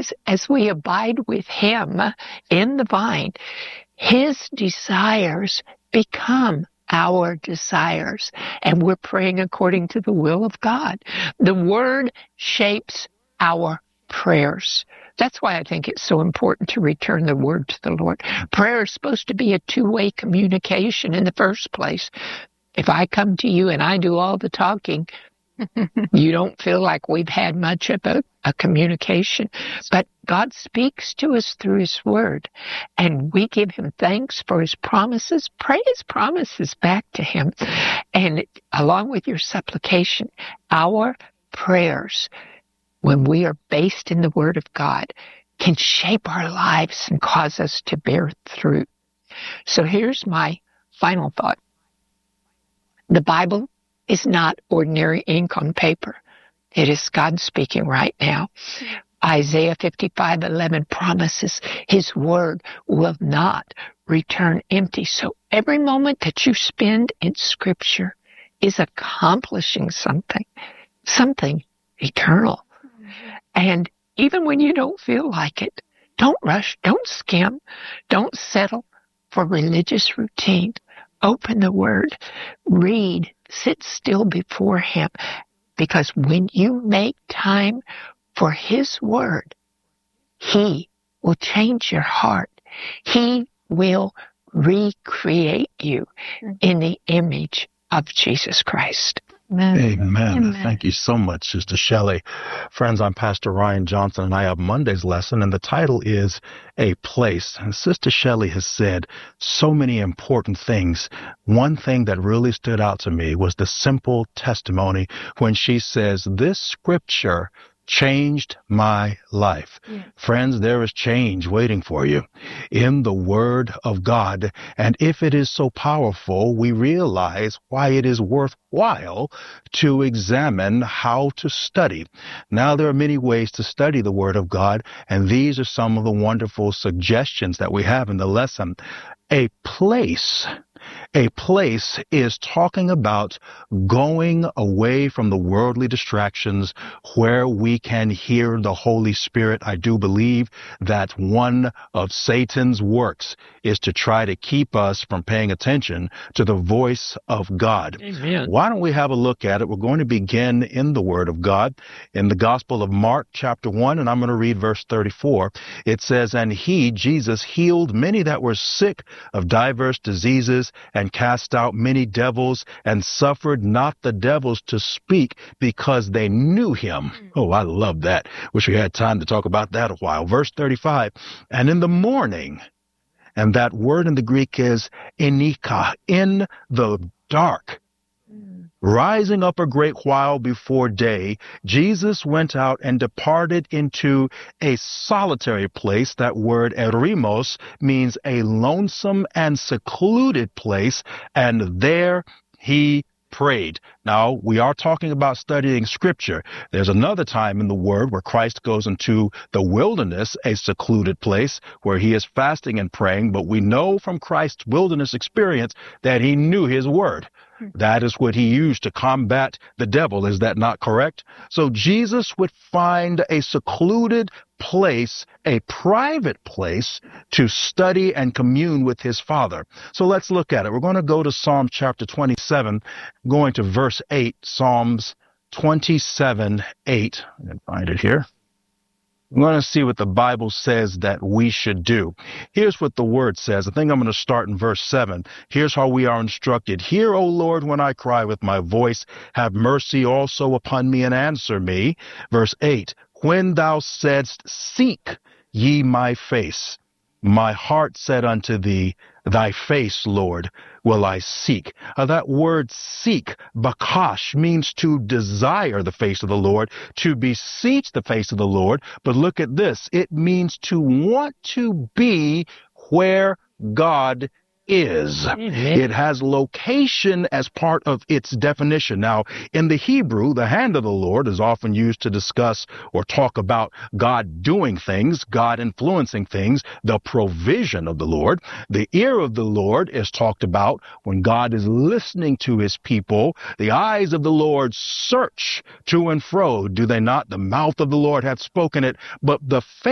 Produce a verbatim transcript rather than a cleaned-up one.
as, as we abide with him in the vine, his desires become our desires, and we're praying according to the will of God. The Word shapes our prayers. That's why I think it's so important to return the Word to the Lord. Prayer is supposed to be a two-way communication in the first place. If I come to you and I do all the talking, you don't feel like we've had much of a, a communication. But God speaks to us through his word, and we give him thanks for his promises. Pray his promises back to him. And along with your supplication, our prayers, when we are based in the word of God, can shape our lives and cause us to bear fruit. So here's my final thought. The Bible is not ordinary ink on paper. It is God speaking right now. Isaiah fifty-five eleven promises his word will not return empty. So every moment that you spend in Scripture is accomplishing something, something eternal. And even when you don't feel like it, don't rush, don't skim, don't settle for religious routine. Open the Word, read, sit still before him, because when you make time for his Word, he will change your heart. He will recreate you in the image of Jesus Christ. Amen. Amen. Amen. Thank you so much, Sister Shelley. Friends, I'm Pastor Ryan Johnson, and I have Monday's lesson, and the title is A Place. And Sister Shelley has said so many important things. One thing that really stood out to me was the simple testimony when she says, this scripture changed my life. Yeah. Friends, there is change waiting for you in the Word of God. And if it is so powerful, we realize why it is worthwhile to examine how to study. Now, there are many ways to study the Word of God, and these are some of the wonderful suggestions that we have in the lesson. A place. A place is talking about going away from the worldly distractions where we can hear the Holy Spirit. I do believe that one of Satan's works is to try to keep us from paying attention to the voice of God. Amen. Why don't we have a look at it? We're going to begin in the Word of God in the Gospel of Mark, chapter one, and I'm going to read verse thirty-four. It says, and he, Jesus, healed many that were sick of diverse diseases, and cast out many devils, and suffered not the devils to speak, because they knew him. Oh, I love that. Wish we had time to talk about that a while. Verse thirty-five, and in the morning, and that word in the Greek is enika, in the dark, rising up a great while before day, Jesus went out and departed into a solitary place. That word eremos means a lonesome and secluded place, and there he prayed. Now, we are talking about studying Scripture. There's another time in the Word where Christ goes into the wilderness, a secluded place where he is fasting and praying, but we know from Christ's wilderness experience that he knew his Word. That is what he used to combat the devil. Is that not correct? So Jesus would find a secluded place, a private place to study and commune with his Father. So let's look at it. We're going to go to Psalm chapter twenty-seven, going to verse eight, Psalms twenty-seven, eight. I can find it here. I'm going to see what the Bible says that we should do. Here's what the Word says. I think I'm going to start in verse seven. Here's how we are instructed. Hear, O Lord, when I cry with my voice. Have mercy also upon me and answer me. Verse eight. When thou saidst, seek ye my face, my heart said unto thee, thy face, Lord, will I seek. Uh, that word seek, bakash, means to desire the face of the Lord, to beseech the face of the Lord. But look at this. It means to want to be where God is. Mm-hmm. It has location as part of its definition. Now, in the Hebrew, the hand of the Lord is often used to discuss or talk about God doing things, God influencing things, the provision of the Lord. The ear of the Lord is talked about when God is listening to his people. The eyes of the Lord search to and fro, do they not? The mouth of the Lord hath spoken it, but the